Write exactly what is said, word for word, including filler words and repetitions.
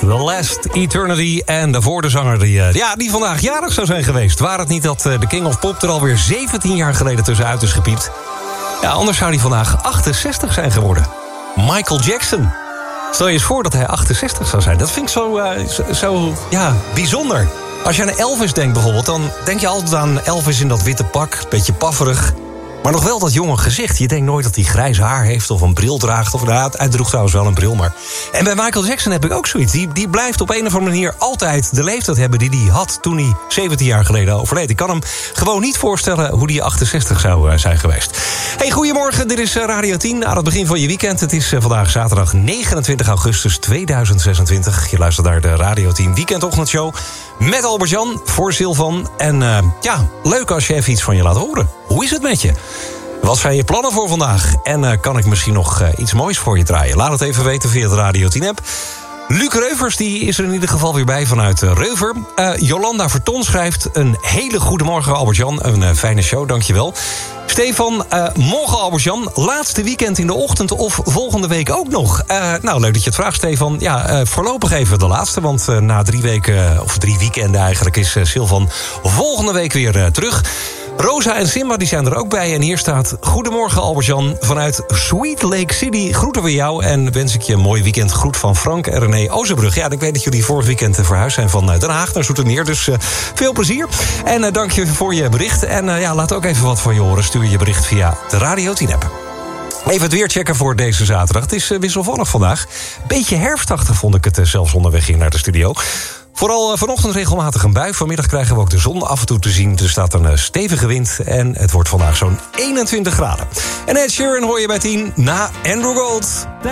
The Last Eternity. En daarvoor de zanger die, uh, ja, die vandaag jarig zou zijn geweest. Waar het niet dat uh, de King of Pop er alweer zeventien jaar geleden tussenuit is gepiept. Ja, anders zou hij vandaag achtenzestig zijn geworden. Michael Jackson. Stel je eens voor dat hij achtenzestig zou zijn. Dat vind ik zo, uh, zo, zo ja, bijzonder. Als je aan Elvis denkt bijvoorbeeld, dan denk je altijd aan Elvis in dat witte pak. Beetje pafferig. Maar nog wel dat jonge gezicht. Je denkt nooit dat hij grijs haar heeft of een bril draagt. Of nou, hij droeg trouwens wel een bril. Maar... En bij Michael Jackson heb ik ook zoiets. Die, die blijft op een of andere manier altijd de leeftijd hebben die hij had toen hij zeventien jaar geleden overleed. Ik kan hem gewoon niet voorstellen hoe die achtenzestig zou uh, zijn geweest. Hey, goedemorgen, dit is uh, Radio tien. Aan het begin van je weekend. Het is uh, vandaag zaterdag negenentwintig augustus tweeduizend zesentwintig. Je luistert naar de Radio tien Weekendochtendshow. Met Albert-Jan voor Silvan. En uh, ja, leuk als je even iets van je laat horen. Hoe is het met je? Wat zijn je plannen voor vandaag? En uh, kan ik misschien nog uh, iets moois voor je draaien? Laat het even weten via de Radio tien-app. Luc Reuvers die is er in ieder geval weer bij vanuit uh, Reuver. Uh, Jolanda Verton schrijft een hele goede morgen, Albert-Jan. Een uh, fijne show, dankjewel. Stefan, uh, morgen Albert-Jan, laatste weekend in de ochtend of volgende week ook nog? Uh, nou, leuk dat je het vraagt, Stefan. Ja, uh, voorlopig even de laatste, want uh, na drie weken, uh, of drie weekenden eigenlijk, is uh, Silvan volgende week weer uh, terug. Rosa en Simba die zijn er ook bij. En hier staat: Goedemorgen Albert-Jan. Vanuit Sweet Lake City groeten we jou. En wens ik je een mooi weekend. Groet van Frank en René Ozenbrug. Ja, ik weet dat jullie vorig weekend verhuisd zijn van Den Haag naar Zoetermeer. Dus uh, veel plezier. En uh, dank je voor je bericht. En uh, ja, laat ook even wat van je horen. Stuur je bericht via de Radio tien-app. Even het weer checken voor deze zaterdag. Het is uh, wisselvallig vandaag. Beetje herfstachtig vond ik het uh, zelfs onderweg hier naar de studio. Vooral vanochtend regelmatig een bui. Vanmiddag krijgen we ook de zon af en toe te zien. Er staat een stevige wind en het wordt vandaag zo'n eenentwintig graden. En Ed Sheeran hoor je bij tien na Andrew Gold.